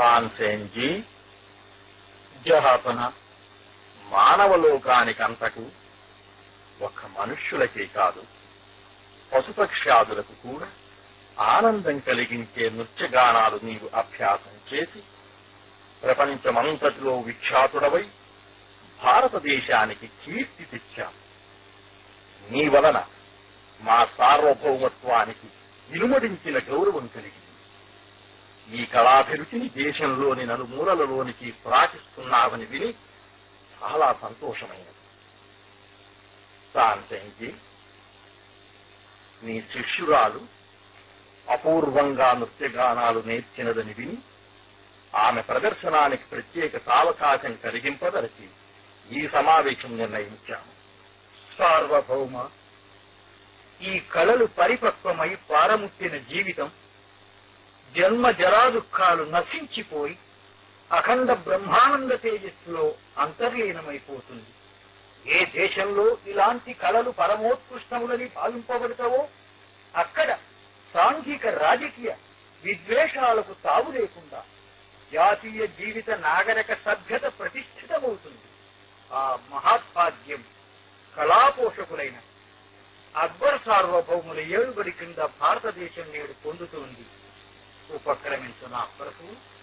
తాన్సేన్జీ జహాపన మానవలోకానికంతకు ఒక్క మనుష్యులకే కాదు పశుపక్ష్యాదులకు కూడా ఆనందం కలిగించే నృత్యగానాలు నీవు అభ్యాసం చేసి ప్రపంచమంతటిలో విఖ్యాతుడవై భారతదేశానికి కీర్తి తెచ్చావు. నీ వలన మా సార్వభౌమత్వానికి ఇనుమడించిన గౌరవం కలిగింది. ఈ కళాభిరుచిని దేశంలోని నలుమూలలలోనికి ప్రాచిస్తున్నావని విని చాలా సంతోషమైనది. తాన్సేన్జీ, నీ శిష్యురాలు అపూర్వంగా నృత్యగానాలు నేర్చినదని విని ఆమె ప్రదర్శనానికి ప్రత్యేక సావకాశం కలిగింపదరచి ఈ సమావేశం నిర్ణయించాము. సార్వభౌమ, ఈ కళలు పరిపక్వమై పారముట్టిన జీవితం జన్మ జరాదుఃఖాలు నశించిపోయి అఖండ బ్రహ్మానంద తేజస్సులో అంతర్లీనమైపోతుంది. ఏ దేశంలో ఇలాంటి కళలు పరమోత్కృష్టములని భావింపబడతావో అక్కడ సాంఘిక రాజకీయ విద్వేషాలకు తావు లేకుండా జాతీయ జీవిత నాగరిక సభ్యత ప్రతిష్ఠితమవుతుంది. ఆ మహాత్భాగ్యం కళాపోషకులైన అక్బర్ సార్వభౌముల ఏలుబడి కింద భారతదేశం నేడు పొందుతోంది. ఉపక్రమించిన అక్బర్కు